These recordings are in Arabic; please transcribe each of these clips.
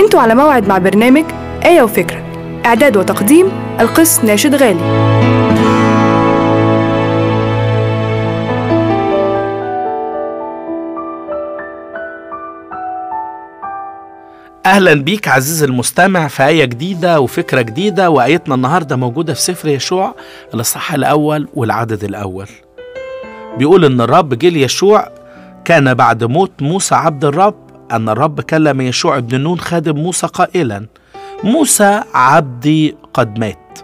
كنتوا على موعد مع برنامج آية وفكرة، إعداد وتقديم القس ناشد غالي. أهلا بيك عزيزي المستمع في آية جديدة وفكرة جديدة. وآيتنا النهاردة موجودة في سفر يشوع الإصحاح الأول والعدد الأول. بيقول إن الرب جه ليشوع كان بعد موت موسى عبد الرب أن الرب كلم يشوع ابن نون خادم موسى قائلا: موسى عبدي قد مات.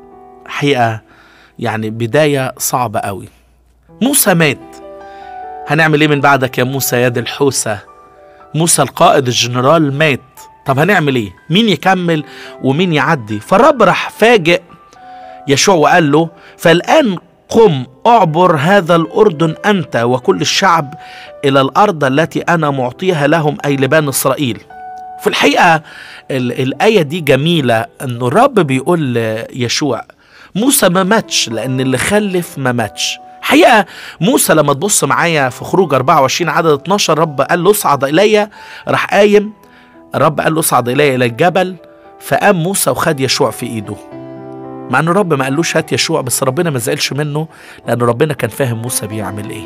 حقيقة يعني بداية صعبة قوي. موسى مات، هنعمل ايه من بعدك يا موسى يد الحوسة؟ موسى القائد الجنرال مات، طب هنعمل ايه؟ مين يكمل ومين يعدي؟ فالرب راح فاجئ يشوع وقال له: فالآن قم اعبر هذا الأردن أنت وكل الشعب إلى الأرض التي أنا معطيها لهم، أي لبني إسرائيل. في الحقيقة الآية دي جميلة، أنه الرب بيقول يشوع موسى ما ماتش لأن اللي خلف ما ماتش. حقيقة موسى لما تبص معايا في خروج 24 عدد 12، رب قال له اصعد إلي، راح قايم الرب قال له اصعد إلي إلى الجبل، فقام موسى وخد يشوع في إيده. مع أن الرب ما قالوش هات يشوع، بس ربنا ما زعلش منه لأن ربنا كان فاهم موسى بيعمل إيه.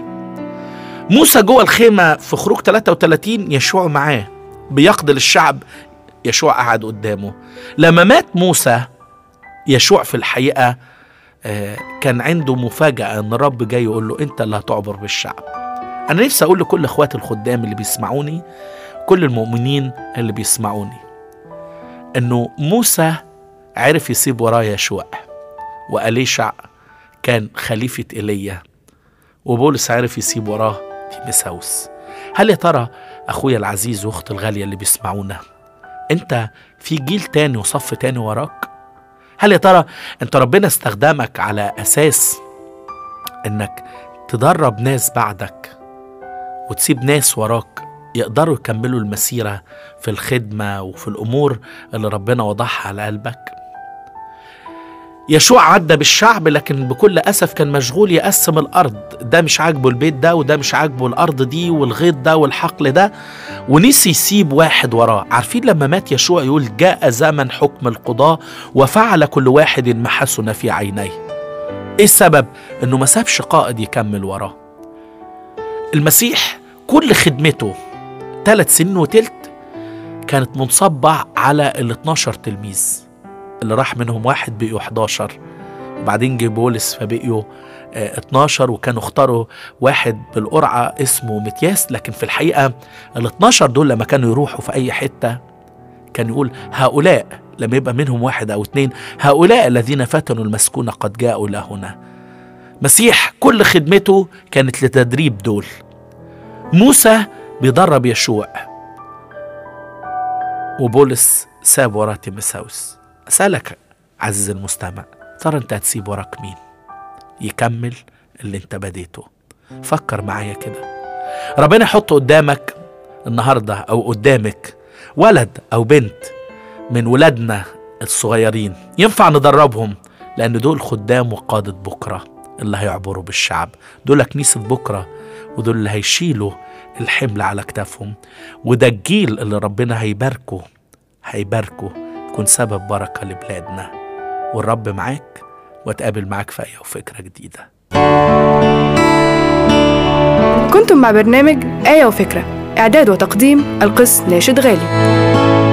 موسى جوه الخيمة في خروج 33، يشوع معاه بيقضي الشعب، يشوع قعد قدامه. لما مات موسى، يشوع في الحقيقة كان عنده مفاجأة ان الرب جاي يقول له انت اللي هتعبر بالشعب. انا نفسي اقول لكل اخواتي الخدام اللي بيسمعوني، كل المؤمنين اللي بيسمعوني، انه موسى عرف يسيب وراه يشوع، وأليشع كان خليفة إيليا، وبولس عرف يسيب وراه تيموثاوس. هل يا ترى اخويا العزيز واختي الغالية اللي بيسمعونا، انت في جيل تاني وصف تاني وراك؟ هل يا ترى انت ربنا استخدمك على اساس انك تدرب ناس بعدك وتسيب ناس وراك يقدروا يكملوا المسيرة في الخدمة وفي الامور اللي ربنا وضعها على قلبك؟ يشوع عدى بالشعب، لكن بكل أسف كان مشغول يقسم الأرض، ده مش عاجبه البيت ده، وده مش عاجبه الأرض دي والغيط ده والحقل ده، ونسي يسيب واحد وراه. عارفين لما مات يشوع يقول: جاء زمن حكم القضاء وفعل كل واحد ما حسن في عينيه. ايه السبب؟ انه ما سابش قائد يكمل وراه. المسيح كل خدمته 3 سنين وتلت كانت منصبة على 12 تلميذ، اللي راح منهم واحد بقيوا 11، وبعدين جه بولس فبقيوا 12، وكانوا اختاروا واحد بالقرعة اسمه متياس. لكن في الحقيقة 12 دول لما كانوا يروحوا في أي حتة كان يقول هؤلاء، لما يبقى منهم 1 أو 2، هؤلاء الذين فتنوا المسكونة قد جاءوا لهنا. مسيح كل خدمته كانت لتدريب دول. موسى بيدرب يشوع، وبولس ساب وراه تيموثاوس. أسألك عزيزي المستمع، ترى انت هتسيب وراك مين يكمل اللي انت بديته؟ فكر معايا كده. ربنا يحط قدامك النهاردة او قدامك ولد او بنت من ولادنا الصغيرين، ينفع ندربهم، لان دول خدام وقادة بكرة اللي هيعبروا بالشعب، دول كنيسة بكرة، ودول اللي هيشيلوا الحمل على كتافهم، وده الجيل اللي ربنا هيباركه يكون سبب بركة لبلادنا. والرب معاك، واتقابل معاك في آية وفكرة جديدة. كنتم مع برنامج آية وفكرة، إعداد وتقديم القس ناشد غالي.